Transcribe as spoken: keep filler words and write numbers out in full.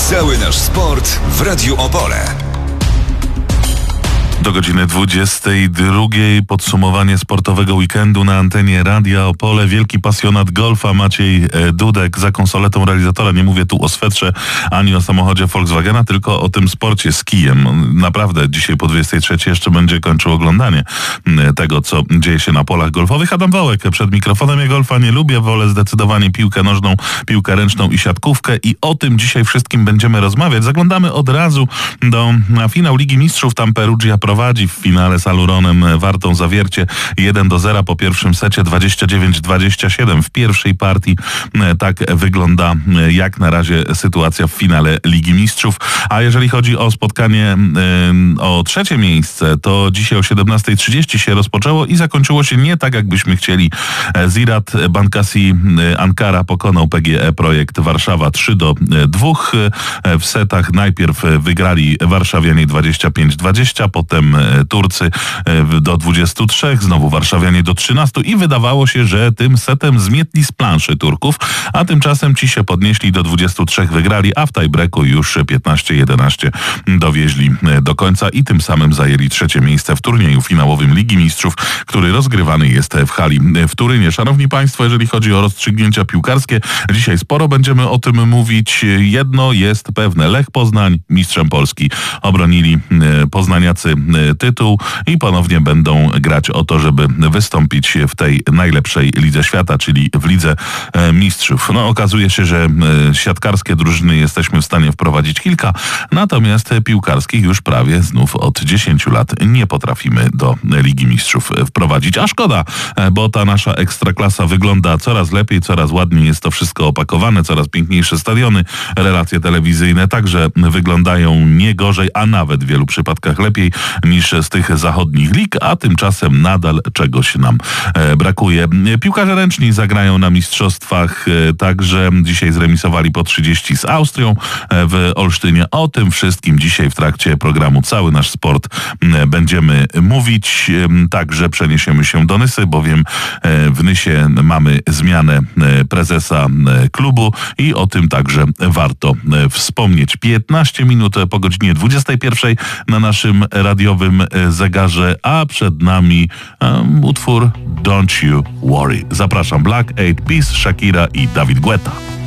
Cały nasz sport w Radiu Opole. Do godziny dwudziestej drugiej podsumowanie sportowego weekendu na antenie Radia Opole. Wielki pasjonat golfa Maciej Dudek za konsoletą realizatora. Nie mówię tu o swetrze ani o samochodzie Volkswagena, tylko o tym sporcie z kijem. Naprawdę dzisiaj po dwudziestej trzeciej jeszcze będzie kończył oglądanie tego, co dzieje się na polach golfowych. Adam Wałek przed mikrofonem. Ja golfa nie lubię, wolę zdecydowanie piłkę nożną, piłkę ręczną i siatkówkę i o tym dzisiaj wszystkim będziemy rozmawiać. Zaglądamy od razu do na finał Ligi Mistrzów. Tam Perugia prowadzi w finale z Aluronem Wartą Zawiercie jeden do zera po pierwszym secie, dwadzieścia dziewięć dwadzieścia siedem w pierwszej partii. Tak wygląda jak na razie sytuacja w finale Ligi Mistrzów. A jeżeli chodzi o spotkanie o trzecie miejsce, to dzisiaj o siedemnastej trzydzieści się rozpoczęło i zakończyło się nie tak, jakbyśmy chcieli. Ziraat Bankasi Ankara pokonał P G E Projekt Warszawa trzy do dwóch. W setach najpierw wygrali warszawianie dwadzieścia pięć dwadzieścia, potem Turcy do dwudziestu trzech, znowu warszawianie do trzynastu i wydawało się, że tym setem zmietli z planszy Turków, a tymczasem ci się podnieśli do dwudziestu trzech, wygrali, a w tiebreaku już piętnaście jedenaście dowieźli do końca i tym samym zajęli trzecie miejsce w turnieju finałowym Ligi Mistrzów, który rozgrywany jest w hali w Turynie. Szanowni Państwo, jeżeli chodzi o rozstrzygnięcia piłkarskie, dzisiaj sporo będziemy o tym mówić. Jedno jest pewne, Lech Poznań mistrzem Polski. Obronili poznaniacy tytuł i ponownie będą grać o to, żeby wystąpić w tej najlepszej lidze świata, czyli w Lidze Mistrzów. No okazuje się, że siatkarskie drużyny jesteśmy w stanie wprowadzić kilka, natomiast piłkarskich już prawie znów od dziesięciu lat nie potrafimy do Ligi Mistrzów wprowadzić. A szkoda, bo ta nasza ekstraklasa wygląda coraz lepiej, coraz ładniej jest to wszystko opakowane, coraz piękniejsze stadiony, relacje telewizyjne także wyglądają nie gorzej, a nawet w wielu przypadkach lepiej niż z tych zachodnich lig, a tymczasem nadal czegoś nam e, brakuje. Piłkarze ręczni zagrają na mistrzostwach, e, także dzisiaj zremisowali po trzydzieści z Austrią e, w Olsztynie. O tym wszystkim dzisiaj w trakcie programu Cały Nasz Sport e, będziemy mówić. E, także przeniesiemy się do Nysy, bowiem e, w Nysie mamy zmianę e, prezesa e, klubu i o tym także warto e, wspomnieć. piętnaście minut po godzinie dwudziestej pierwszej na naszym radiowym zegarze, a przed nami um, utwór Don't You Worry. Zapraszam, Black Eyed Peas, Shakira i David Guetta.